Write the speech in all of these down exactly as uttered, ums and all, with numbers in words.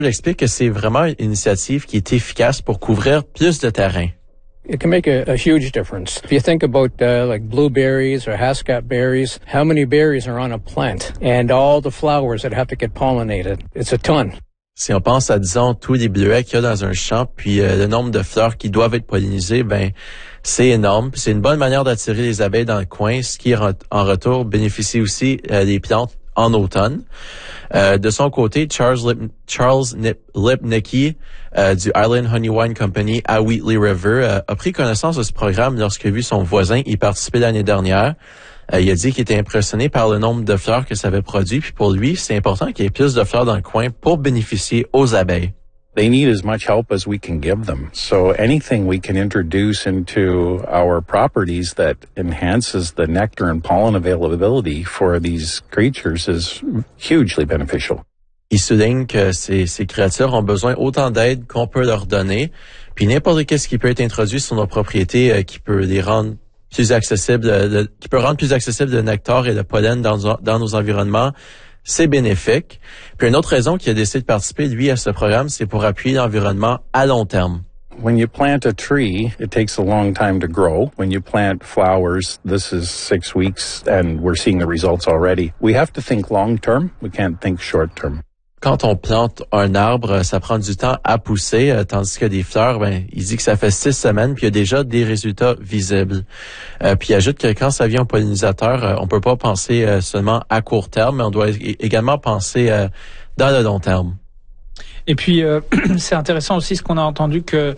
Il explique que c'est vraiment une initiative qui est efficace pour couvrir plus de terrain. It can make a, a huge difference. If you think about uh, like blueberries or Hascap berries, how many berries are on a plant and all the flowers that have to get pollinated? It's a ton. Si on pense à, disons, tous les bleuets qu'il y a dans un champ, puis euh, le nombre de fleurs qui doivent être pollinisées, ben c'est énorme. Puis c'est une bonne manière d'attirer les abeilles dans le coin, ce qui, en retour, bénéficie aussi euh, des plantes en automne. Euh, de son côté, Charles, Lip- Charles Nip- Lipnicki euh, du Island Honey Wine Company à Wheatley River euh, a pris connaissance de ce programme lorsqu'il a vu son voisin y participer l'année dernière. Euh, il a dit qu'il était impressionné par le nombre de fleurs que ça avait produit, puis pour lui, c'est important qu'il y ait plus de fleurs dans le coin pour bénéficier aux abeilles. They need as much help as we can give them. So anything we can introduce into our properties that enhances the nectar and pollen availability for these creatures is hugely beneficial. Il souligne que ces, ces créatures ont besoin autant d'aide qu'on peut leur donner, puis n'importe qu'est-ce qui peut être introduit sur nos propriétés euh, qui peut les rendre plus accessibles, de, qui peut rendre plus accessible le nectar et le pollen dans, dans nos environnements, c'est bénéfique. Puis une autre raison qu'il a décidé de participer, lui, à ce programme, c'est pour appuyer l'environnement à long terme. When you plant a tree, it takes a long time to grow. When you plant flowers, this is six weeks and we're seeing the results already. We have to think long term. We can't think short term. Quand on plante un arbre, ça prend du temps à pousser, euh, tandis que des fleurs, ben, il dit que ça fait six semaines, puis il y a déjà des résultats visibles. Euh, puis il ajoute que quand ça vient aux pollinisateurs, euh, on peut pas penser euh, seulement à court terme, mais on doit é- également penser euh, dans le long terme. Et puis, euh, c'est intéressant aussi ce qu'on a entendu que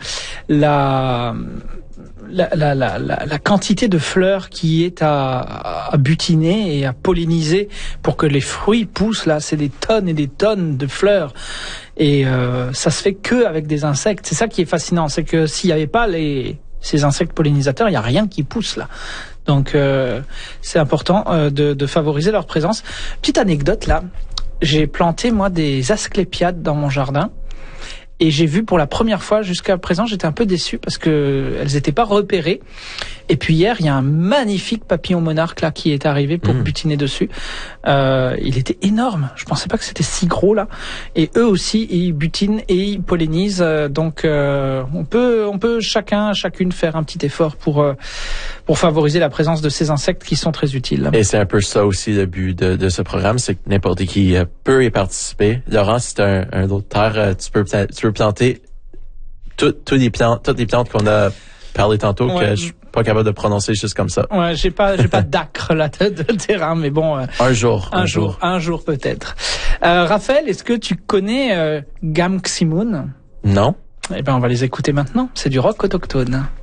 la... La, la, la, la, la quantité de fleurs qui est à, à butiner et à polliniser pour que les fruits poussent, là, c'est des tonnes et des tonnes de fleurs. Et euh, ça se fait que avec des insectes. C'est ça qui est fascinant, c'est que s'il n'y avait pas les, ces insectes pollinisateurs, il n'y a rien qui pousse là. Donc euh, c'est important euh, de, de favoriser leur présence. Petite anecdote là, j'ai planté moi des asclépiades dans mon jardin. Et j'ai vu pour la première fois, jusqu'à présent, j'étais un peu déçu parce que elles étaient pas repérées. Et puis hier, il y a un magnifique papillon monarque là qui est arrivé pour mmh. butiner dessus. Euh, il était énorme. Je pensais pas que c'était si gros là. Et eux aussi, ils butinent et ils pollinisent. Donc euh, on peut, on peut chacun, chacune faire un petit effort pour euh, pour favoriser la présence de ces insectes qui sont très utiles. Et c'est un peu ça aussi le but de, de ce programme, c'est que n'importe qui euh, peut y participer. Laurent, si tu as un, un autre terre, euh, tu peux tu peux planter toutes les plantes, toutes les plantes qu'on a parlé tantôt ouais. que je suis pas capable de prononcer juste comme ça. Ouais, j'ai pas, j'ai pas d'acre là de, de terrain, mais bon. Euh, un jour, un, un jour, jour, un jour peut-être. Euh, Raphaël, est-ce que tu connais euh, Gamximoun? Non. Eh ben, on va les écouter maintenant. C'est du rock autochtone.